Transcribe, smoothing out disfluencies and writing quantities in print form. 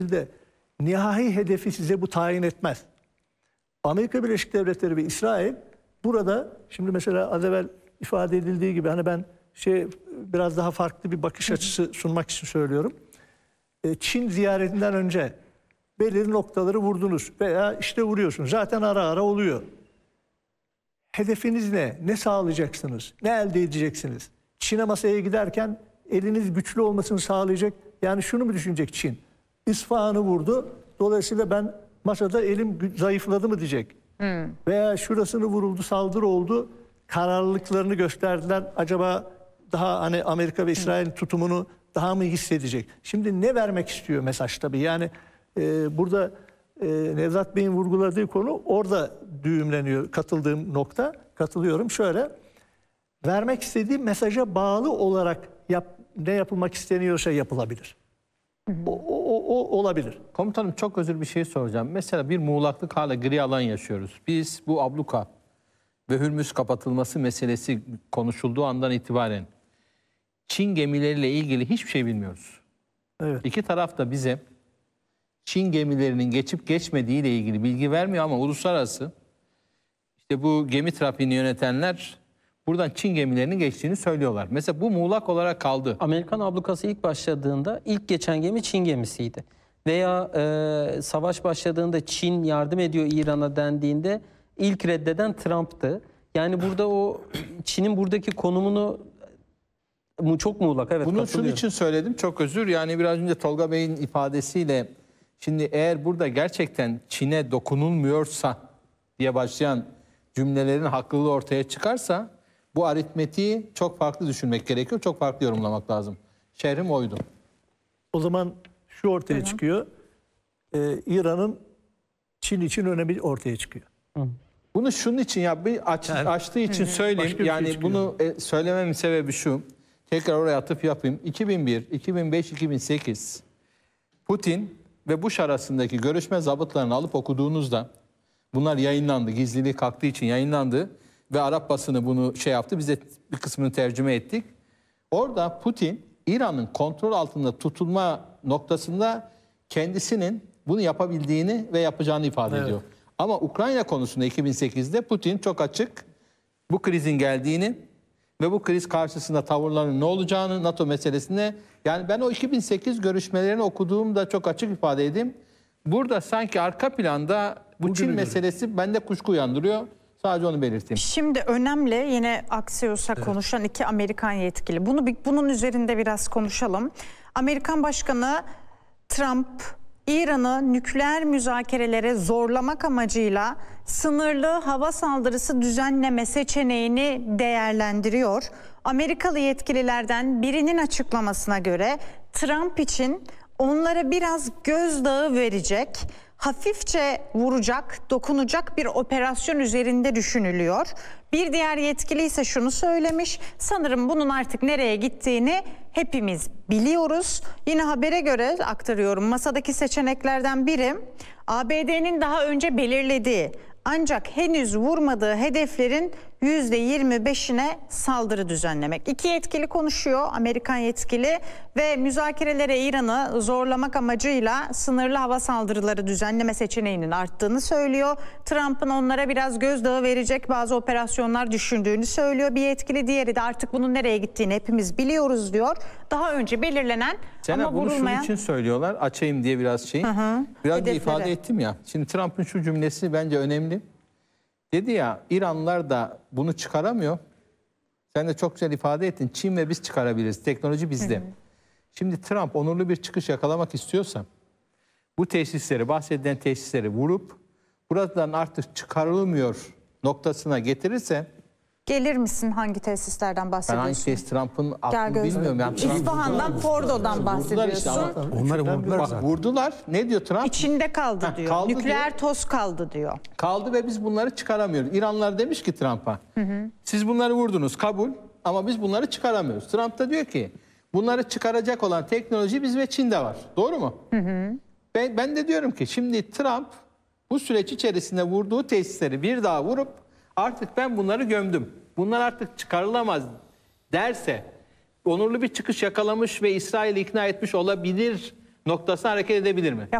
de nihai hedefi size bu tayin etmez. Amerika Birleşik Devletleri ve İsrail burada, şimdi mesela az evvel ifade edildiği gibi, hani ben biraz daha farklı bir bakış açısı sunmak için söylüyorum. Çin ziyaretinden önce belirli noktaları vurdunuz veya işte vuruyorsunuz. Zaten ara ara oluyor. Hedefiniz ne? Ne sağlayacaksınız? Ne elde edeceksiniz? Çin'e masaya giderken eliniz güçlü olmasını sağlayacak. Yani şunu mu düşünecek Çin? İsfahan'ı vurdu. Dolayısıyla ben masada elim zayıfladı mı diyecek. Veya şurasını vuruldu, saldırı oldu. Kararlılıklarını gösterdiler. Acaba daha hani Amerika ve İsrail'in tutumunu daha mı hissedecek? Şimdi ne vermek istiyor mesaj tabii. Yani burada Nevzat Bey'in vurguladığı konu orada düğümleniyor. Katıldığım nokta, katılıyorum. Şöyle, vermek istediği mesaja bağlı olarak ne yapılmak isteniyorsa yapılabilir. O olabilir. Komutanım, çok özür bir şey soracağım. Mesela bir muğlaklık, hala gri alan yaşıyoruz. Biz bu abluka ve Hürmüz kapatılması meselesi konuşulduğu andan itibaren Çin gemileriyle ilgili hiçbir şey bilmiyoruz. Evet. İki taraf da bize Çin gemilerinin geçip geçmediği ile ilgili bilgi vermiyor ama uluslararası işte bu gemi trafiğini yönetenler buradan Çin gemilerinin geçtiğini söylüyorlar. Mesela bu muğlak olarak kaldı. Amerikan ablukası ilk başladığında ilk geçen gemi Çin gemisiydi. Veya savaş başladığında Çin yardım ediyor İran'a dendiğinde ilk reddeden Trump'tı. Yani burada o Çin'in buradaki konumunu çok muğlak. Evet, bunu şunun için söyledim, çok özür. Yani biraz önce Tolga Bey'in ifadesiyle, şimdi eğer burada gerçekten Çin'e dokunulmuyorsa diye başlayan cümlelerin haklılığı ortaya çıkarsa bu aritmetiği çok farklı düşünmek gerekiyor. Çok farklı yorumlamak lazım. Şerhim oydu. O zaman şu ortaya çıkıyor. İran'ın Çin için önemi ortaya çıkıyor. Bunu şunun için açtığı için söyleyeyim. Yani bunu söylememin sebebi şu. Tekrar oraya atıf yapayım. 2001, 2005, 2008 Putin ve Bush arasındaki görüşme zabıtlarını alıp okuduğunuzda bunlar yayınlandı. Gizliliği kalktığı için yayınlandı. Ve Arap basını bunu yaptı. Biz de bir kısmını tercüme ettik. Orada Putin, İran'ın kontrol altında tutulma noktasında kendisinin bunu yapabildiğini ve yapacağını ifade ediyor. Ama Ukrayna konusunda 2008'de Putin çok açık bu krizin geldiğini ve bu kriz karşısında tavırlarının ne olacağını, NATO meselesinde, yani ben o 2008 görüşmelerini okuduğumda çok açık ifade edeyim. Burada sanki arka planda bu Çin meselesi bende kuşku uyandırıyor. Sadece onu belirteyim. Şimdi önemli, yine Axios'a konuşan iki Amerikan yetkili. Bunun üzerinde biraz konuşalım. Amerikan Başkanı Trump, İran'ı nükleer müzakerelere zorlamak amacıyla sınırlı hava saldırısı düzenleme seçeneğini değerlendiriyor. Amerikalı yetkililerden birinin açıklamasına göre Trump için onlara biraz gözdağı verecek, hafifçe vuracak, dokunacak bir operasyon üzerinde düşünülüyor. Bir diğer yetkili ise şunu söylemiş: sanırım bunun artık nereye gittiğini hepimiz biliyoruz. Yine habere göre aktarıyorum, masadaki seçeneklerden biri ABD'nin daha önce belirlediği ancak henüz vurmadığı hedeflerin %25'ine saldırı düzenlemek. İki yetkili konuşuyor, Amerikan yetkili, ve müzakerelere İran'ı zorlamak amacıyla sınırlı hava saldırıları düzenleme seçeneğinin arttığını söylüyor. Trump'ın onlara biraz gözdağı verecek bazı operasyonlar düşündüğünü söylüyor bir yetkili. Diğeri de artık bunun nereye gittiğini hepimiz biliyoruz diyor. Daha önce belirlenen ama bunu vurulmayan... şunun için söylüyorlar, açayım diye biraz biraz da ifade ettim ya. Şimdi Trump'ın şu cümlesi bence önemli. Dedi ya, İranlılar da bunu çıkaramıyor. Sen de çok güzel ifade ettin. Çin ve biz çıkarabiliriz. Teknoloji bizde. Şimdi Trump onurlu bir çıkış yakalamak istiyorsa bu tesisleri, bahsedilen tesisleri vurup buradan artık çıkarılmıyor noktasına getirirse... Gelir misin, hangi tesislerden bahsediyorsun? Ben hangi tesis, Trump'ın aklını bilmiyorum. Yani İsfahan'dan, Fordo'dan bahsediyorsun. Onları vurdular zaten. Vurdular. Ne diyor Trump? İçinde kaldı diyor. Kaldı Nükleer diyor. toz kaldı diyor. Kaldı ve biz bunları çıkaramıyoruz. İranlılar demiş ki Trump'a, siz bunları vurdunuz, kabul, ama biz bunları çıkaramıyoruz. Trump da diyor ki bunları çıkaracak olan teknoloji biz ve Çin'de var. Doğru mu? Ben de diyorum ki şimdi Trump bu süreç içerisinde vurduğu tesisleri bir daha vurup artık ben bunları gömdüm, bunlar artık çıkarılamaz derse onurlu bir çıkış yakalamış ve İsrail'i ikna etmiş olabilir noktasına hareket edebilir mi?